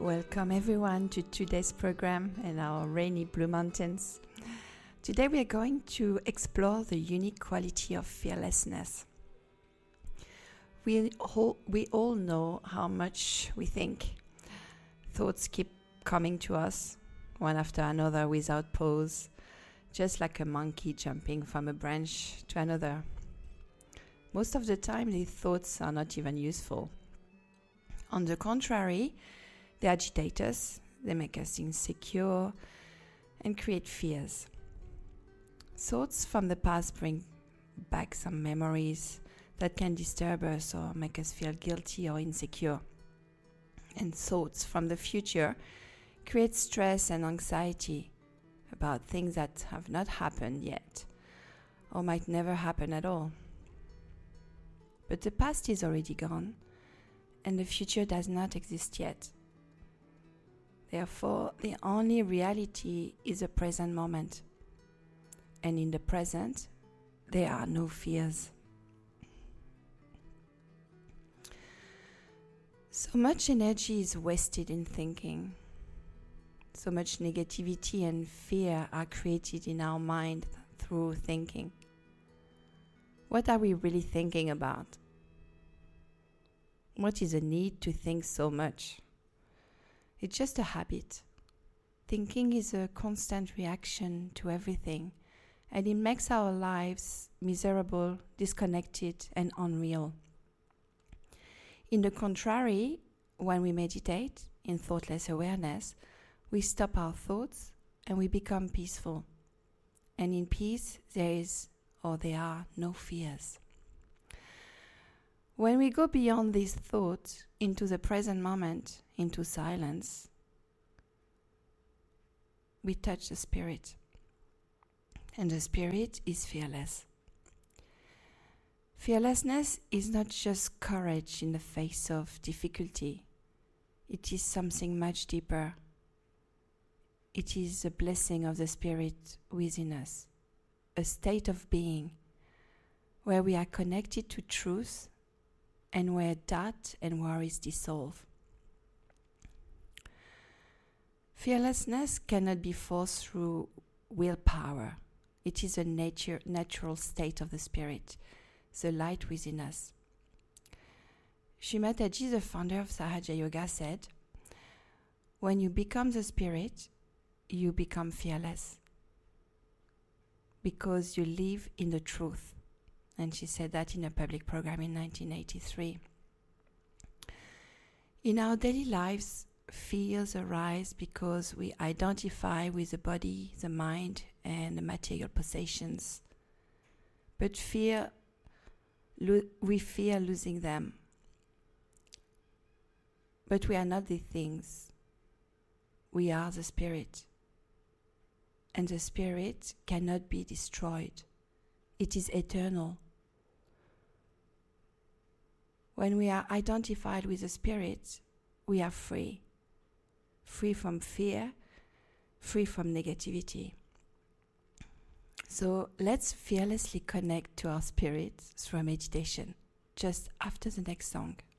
Welcome everyone to today's program in our rainy Blue Mountains. Today we are going to explore the unique quality of fearlessness. We all know how much we think. Thoughts keep coming to us, one after another without pause, just like a monkey jumping from a branch to another. Most of the time these thoughts are not even useful. On the contrary, they agitate us, they make us insecure and create fears. Thoughts from the past bring back some memories that can disturb us or make us feel guilty or insecure. And thoughts from the future create stress and anxiety about things that have not happened yet or might never happen at all. But the past is already gone and the future does not exist yet. Therefore, the only reality is the present moment. And in the present, there are no fears. So much energy is wasted in thinking. So much negativity and fear are created in our mind through thinking. What are we really thinking about? What is the need to think so much? It's just a habit. Thinking is a constant reaction to everything, and it makes our lives miserable, disconnected, and unreal. In the contrary, when we meditate in thoughtless awareness, we stop our thoughts and we become peaceful. And in peace, there are no fears. When we go beyond these thoughts into the present moment, into silence, we touch the spirit. And the spirit is fearless. Fearlessness is not just courage in the face of difficulty. It is something much deeper. It is a blessing of the spirit within us, a state of being where we are connected to truth and where doubt and worries dissolve. Fearlessness cannot be forced through willpower. It is a natural state of the spirit, the light within us. Sri Mataji, the founder of Sahaja Yoga, said, "When you become the spirit, you become fearless because you live in the truth." And she said that in a public program in 1983. In our daily lives, fears arise because we identify with the body, the mind, and the material possessions. But we fear losing them. But we are not the things. We are the spirit. And the spirit cannot be destroyed. It is eternal. When we are identified with the spirit, we are free. Free from fear, free from negativity. So let's fearlessly connect to our spirit through a meditation just after the next song.